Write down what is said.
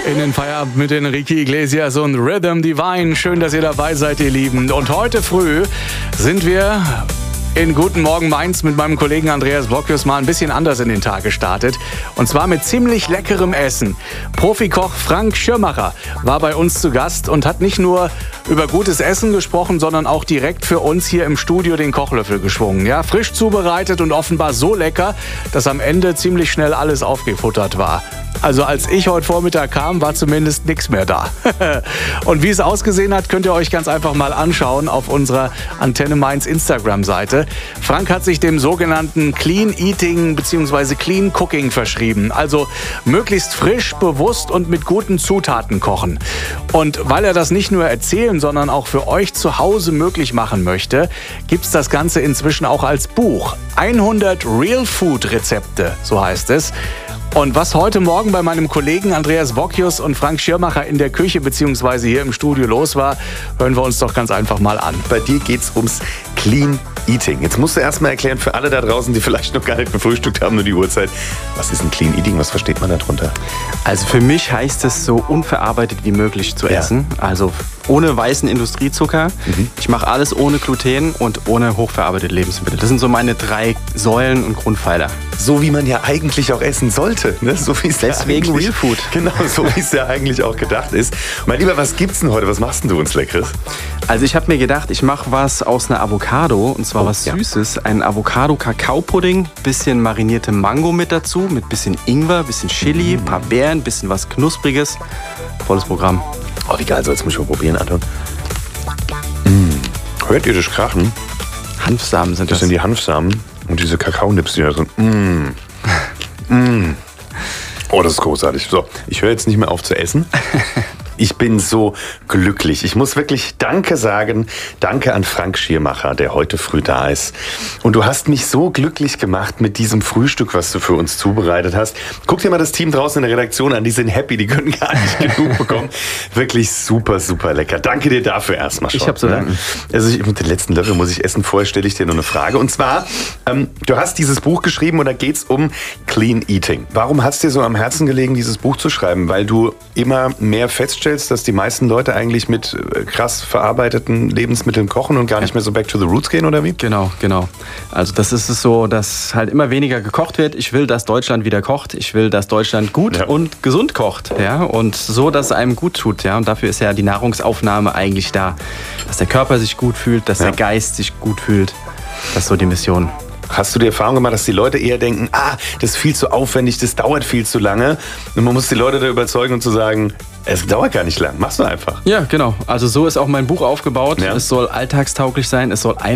In den Feierabend mit Enrique Iglesias und Rhythm Divine. Schön, dass ihr dabei seid, ihr Lieben. Und heute früh sind wir in Guten Morgen Mainz mit meinem Kollegen Andreas Bockius mal ein bisschen anders in den Tag gestartet. Und zwar mit ziemlich leckerem Essen. Profikoch Frank Schirmacher war bei uns zu Gast und hat nicht nur über gutes Essen gesprochen, sondern auch direkt für uns hier im Studio den Kochlöffel geschwungen. Ja, frisch zubereitet und offenbar so lecker, dass am Ende ziemlich schnell alles aufgefuttert war. Also als ich heute Vormittag kam, war zumindest nichts mehr da. Und wie es ausgesehen hat, könnt ihr euch ganz einfach mal anschauen auf unserer Antenne Mainz Instagram-Seite. Frank hat sich dem sogenannten Clean Eating bzw. Clean Cooking verschrieben. Also möglichst frisch, bewusst und mit guten Zutaten kochen. Und weil er das nicht nur erzählen, sondern auch für euch zu Hause möglich machen möchte, gibt es das Ganze inzwischen auch als Buch. 100 Real Food Rezepte, so heißt es. Und was heute Morgen bei meinem Kollegen Andreas Bockius und Frank Schirmacher in der Küche bzw. hier im Studio los war, hören wir uns doch ganz einfach mal an. Bei dir geht's ums Clean Eating. Jetzt musst du erst mal erklären für alle da draußen, die vielleicht noch gar nicht gefrühstückt haben, nur die Uhrzeit. Was ist ein Clean Eating? Was versteht man darunter? Also für mich heißt es, so unverarbeitet wie möglich zu essen. Also ohne weißen Industriezucker. Ich mache alles ohne Gluten und ohne hochverarbeitete Lebensmittel. Das sind so meine 3 Säulen und Grundpfeiler. So wie man ja eigentlich auch essen sollte. Ne? So wie es Deswegen Real Food. Genau, so wie es ja eigentlich auch gedacht ist. Mein Lieber, was gibt's denn heute? Was machst denn du uns Leckeres? Also ich habe mir gedacht, ich mache was aus einer Avocado. Und zwar was Süßes. Einen Avocado-Kakao-Pudding. Bisschen marinierte Mango mit dazu. Mit bisschen Ingwer, bisschen Chili, ein paar Beeren, bisschen was Knuspriges. Volles Programm. Oh, wie geil, so jetzt muss ich mal probieren, Anton. Hört ihr das Krachen? Hanfsamen sind Das sind die Hanfsamen und diese Kakaonips, die da drin. Oh, das ist großartig. So, ich höre jetzt nicht mehr auf zu essen. Ich bin so glücklich. Ich muss wirklich Danke sagen. Danke an Frank Schirmacher, der heute früh da ist. Und du hast mich so glücklich gemacht mit diesem Frühstück, was du für uns zubereitet hast. Guck dir mal das Team draußen in der Redaktion an. Die sind happy. Die können gar nicht genug bekommen. Wirklich super, super lecker. Danke dir dafür erstmal schon. Ich habe zu danken. Also mit den letzten Löffel muss ich essen. Vorher stelle ich dir noch eine Frage. Und zwar, du hast dieses Buch geschrieben und da geht es um Clean Eating. Warum hat es dir so am Herzen gelegen, dieses Buch zu schreiben? Weil du immer mehr feststellst, dass die meisten Leute eigentlich mit krass verarbeiteten Lebensmitteln kochen und gar nicht mehr so back to the roots gehen, oder wie? Genau. Also das ist es so, dass halt immer weniger gekocht wird. Ich will, dass Deutschland wieder kocht. Ich will, dass Deutschland gut und gesund kocht. Ja? Und so, dass es einem gut tut. Ja? Und dafür ist ja die Nahrungsaufnahme eigentlich da. Dass der Körper sich gut fühlt, dass der Geist sich gut fühlt. Das ist so die Mission. Hast du die Erfahrung gemacht, dass die Leute eher denken, das ist viel zu aufwendig, das dauert viel zu lange. Und man muss die Leute da überzeugen und zu sagen, es dauert gar nicht lang, mach's nur einfach. Ja, genau. Also so ist auch mein Buch aufgebaut. Ja. Es soll alltagstauglich sein, es soll